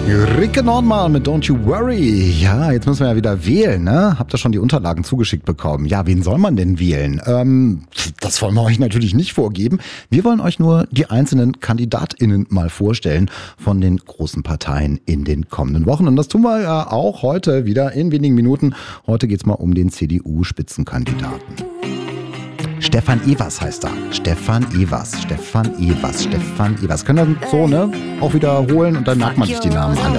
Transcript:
Rick Nordmann mit Don't You Worry. Ja, jetzt müssen wir ja wieder wählen, ne? Habt ihr schon die Unterlagen zugeschickt bekommen? Ja, wen soll man denn wählen? Das wollen wir euch natürlich nicht vorgeben. Wir wollen euch nur die einzelnen KandidatInnen mal vorstellen von den großen Parteien in den kommenden Wochen. Und das tun wir ja auch heute wieder in wenigen Minuten. Heute geht's mal um den CDU-Spitzenkandidaten. Stefan Evers heißt er. Stefan Evers. Können wir so, ne? Auch wiederholen und dann merkt man sich die Namen alle.